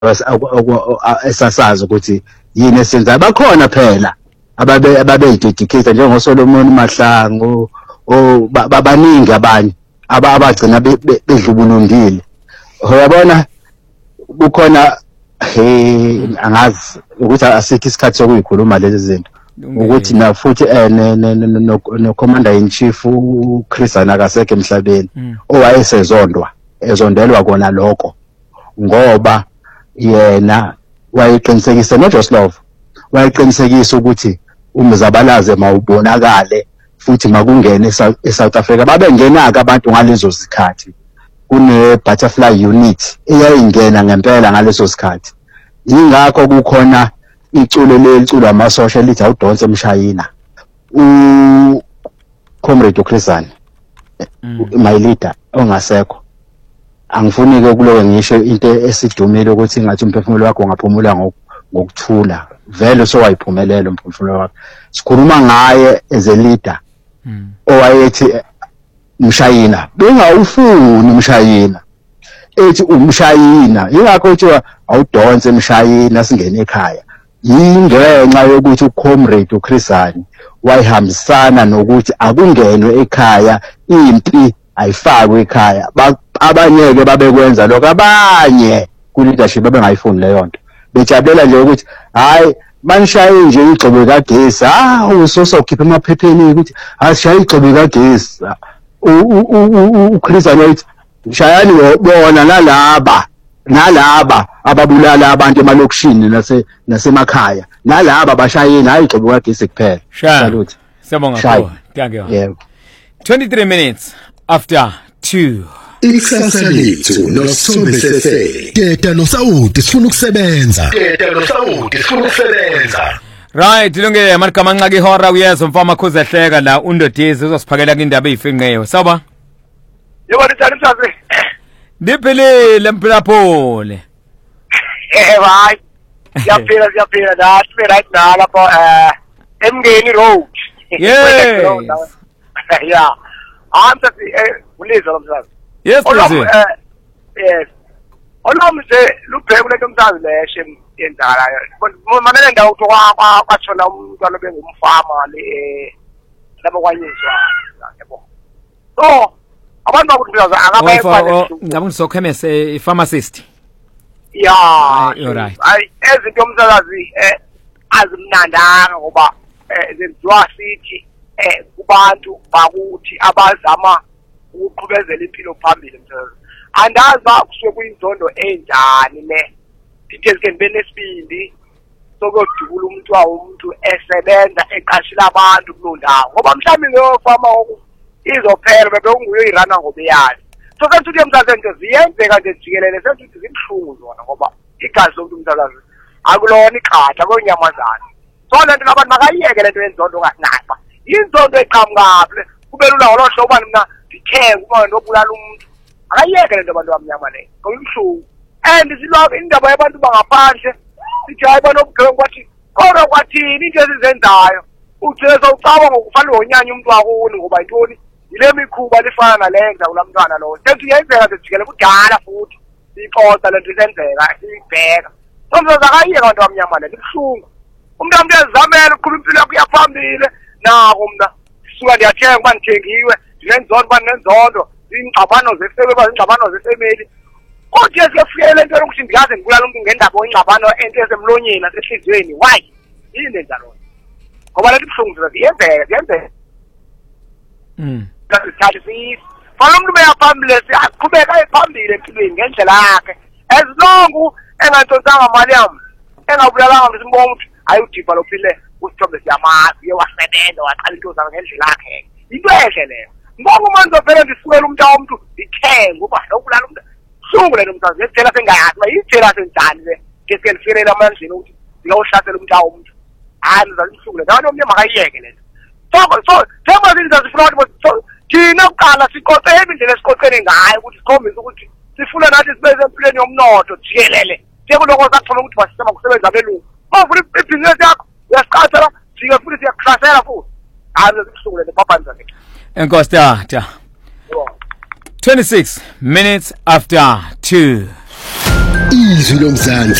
esasazi ukuthi yini esenza bakhona phela ababe dedicate njengoSolomon Mahlangu babaningi abanye abagcina bedlubulungile. Uyabona kukhona angazi ukuthi asithi isikhathi sokuyikhuluma lezi zinto ukuthi na futhi no commander in chief uChris akasekho emhlabeni ezondelwa kona lokho ngoba yena wayeqinisekisa noJoslove wayeqinisekisa ukuthi umzabalaze mawubonakale futhi makungene eSouth Africa babengenaka abantu ngalezo zikhathi kune butterfly unit eyayingena ngempela ngaleso sikhathi. Ingakho kukhona iculo leculo amasosha lithi awudonse emshayina comrade uChris my leader ongasekho. Angifuni ke kuloke ngisho into esidumile ukuthi ngathi umphefumulo wakho ungaphumula ngokuthula vele sowayiphumelela umphefumulo wakho. Sikhuluma ngaye as a leader owayethi Mshayina bengawufuni Mshayina ethi umshayina ingakho kuthiwa awudonse emshayina singene ekhaya. Yingenxa yokuthi uComrade uChris wayihambisana nokuthi akungenwe ekhaya impi ayifakwe ekhaya. Abanyeke babekwenza lokho abanye ku leadership babengayifuni leyo nto bejabulela nje ukuthi hayi banishaye nje igxobo kagesi usosokhipha emaphepheni ukuthi asishaye igxobo kagesi. uChris wathi shayani bona nalaba ababulala abantu emalokishini nasemakhaya nalaba bashayeni hayi igxobo kagesi kuphela. Salute. Siyabonga kakhulu. Yebo. 23 minutes after 2. Ikusasa lethu noSombesese. Teta noSawuti sifuna ukusebenza. Right, ilungile marikama nxaki ihora uyeza umfama Khuzehleka la uNdodezi uzosiphakela indaba ezifinqeyo. Sawba? Yebo lithani msazi. Ndiphilile mphulaphole. Hayi. Siyaphila that's me right now lapha Emngeni Road. Yes. Yeah. Msazi ulizwa msazi. Yes, please. Yes. Olomse lubheke kulento msazi leshe yendala. Manene ndawo kwathola umntwana bengumfama le lapho kwanyiswa yabo. So abantu bakuthi msazi akabayifana. Ngabona sokhemese pharmacist. Yeah. You're right. Ezinto msazi azimnandanga ngoba zenziwa sithi kubantu bakuthi abazama ukuqhubezela impilo phambili msazi. Andazi ba kusuke kuyinzondo enjani le into ezike nibe nesibindi sokudubula umuntu esebenza eqashila abantu kulo ndawo ngoba mhlawumbe ngeyofama izophela bebe unguye irana ngobeyazi. So kanti uthi msazi into ziyenzeka nje jikelele senze ukuthi zibhlungu zona ngoba igazi lomuntu msazi akulona iqhatha konyamazana. So lento abantu makayiyeke lento yenzondo nganapa inzondo eqhamukahle kube lula ngolosho ubani mina ndithenga uma nobulala umuntu akayeke lento abantu abamnyama le ngokubuhlungu and silwa indaba yabantu bangaphandle sithi hayi banobugqengu kwathi kodwa kwathini into ezizenzayo uJesu ucaba ngokufanele onyanya umuntu wakuni ngoba intoni ile mikhuba lifana nalenza ulamntwana lo senthi yenzeka sejikele kudala futhi ixoxa lento isenzeka sibheka somzaza akayeke abantu abamnyama le kubuhlungu umuntu ezamela ukuqhubha impilo yakhe yaphambili nako mina sisuka ndiyathenga kuba ndithengiwe ndinenzondo kuba ndinenzondo ingxabano zefemeli kodwa siyafika lento yokuthi ndiyaze ngibulala umuntu ngendaba oyingxabano ento esemlonyeni nasehliziyweni why yini lenza lona ngoba lento buhlungu ziyenzeka kasithathi fana umuntu beyaphambili siyaqhubeka ephambili empilweni ngendlela yakhe as long engantshontanga mali yami engabulalanga msimbona ukuthi ayudevelopile usithombe siyamazi yewasebenza waqala into zakhe ngendlela yakhe into ehle leyo. Ngoba manje phela ndisukela umuntu ndithenga uba lokulala umuntu sungule nomntana ngethela sengayazi bayithela senjani le ngesikele firela amandleni ukuthi ngiyawuhlasela umuntu ngizalisungule ngabe umuntu makayiyeke lento. So thema izinto zifuna ukuthi thina uqala siqoqe indlela esiqoqene ngayo ukuthi sikhombise ukuthi sifuna nathi sibeze empilweni yomnotho jikelele sekuloko sakuthola ukuthi basisema kusebenza abelungu mawufuna ibhizinesi yakho uyasiqathela sike futhi siyakuhlasela futhi zisungule nepaphanza ke. Enkosi tata. 26 minutes after 2. izwi lomzansi